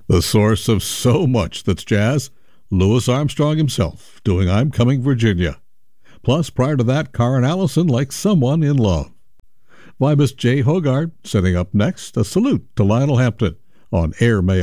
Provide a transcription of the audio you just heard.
The source of so much that's jazz, Louis Armstrong himself, doing I'm Coming Virginia. Plus, prior to that, Karen Allison like Someone in Love. Vibus J. Hogarth setting up next, a salute to Lionel Hampton on Airmail.